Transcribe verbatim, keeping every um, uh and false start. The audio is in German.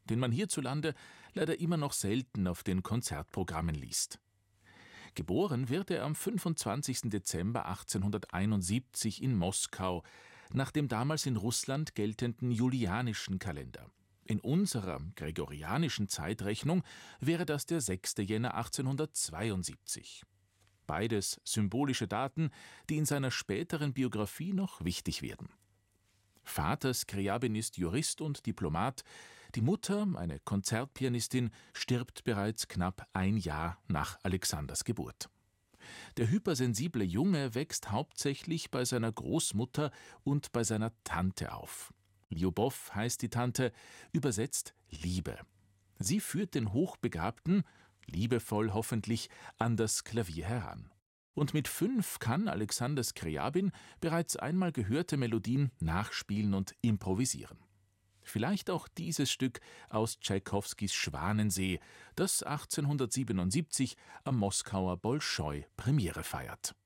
den man hierzulande leider immer noch selten auf den Konzertprogrammen liest. Geboren wird er am fünfundzwanzigsten Dezember achtzehnhunderteinundsiebzig in Moskau, nach dem damals in Russland geltenden julianischen Kalender. In unserer gregorianischen Zeitrechnung wäre das der sechste Jänner achtzehnhundertzweiundsiebzig. Beides symbolische Daten, die in seiner späteren Biografie noch wichtig werden. Vater Skrjabin ist Jurist und Diplomat, die Mutter, eine Konzertpianistin, stirbt bereits knapp ein Jahr nach Alexanders Geburt. Der hypersensible Junge wächst hauptsächlich bei seiner Großmutter und bei seiner Tante auf. Ljubow heißt die Tante, übersetzt Liebe. Sie führt den Hochbegabten, liebevoll hoffentlich, an das Klavier heran. Und mit fünf kann Alexander Skrjabin bereits einmal gehörte Melodien nachspielen und improvisieren. Vielleicht auch dieses Stück aus Tschaikowskis Schwanensee, das achtzehnhundertsiebenundsiebzig am Moskauer Bolschoi Premiere feiert.